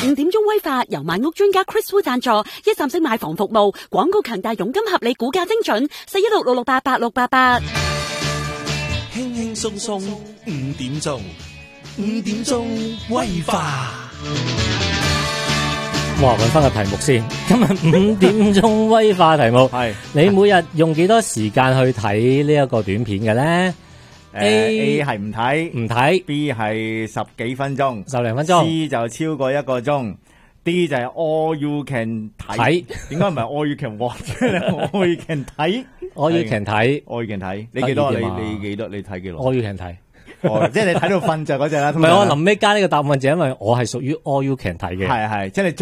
5點鐘威化由買屋專家 Chris Wu 贊助，一站式買房服務，廣告強大，佣金合理，估價精準，4166688688。 輕輕鬆鬆5點鐘，5點鐘威化。 哇！揾翻個題目先，今日5點鐘威化題目係你每日用幾多時間去睇呢一個短片嘅咧 ？A 係唔睇，B 係10幾分鐘 ，10零分鐘 ，C 就超過1個鐘，D 就係 all you can 睇。點解唔係 all you can watch？all you can 睇 ，all you can 睇 ，all you can 睇。你幾多？你幾多？你睇幾耐 ？all you can 睇。 即係你睇到瞓着嗰隻啦。 唔係，我臨尾加呢個答案就因為我係屬於 all you can 睇嘅。 係，即係你。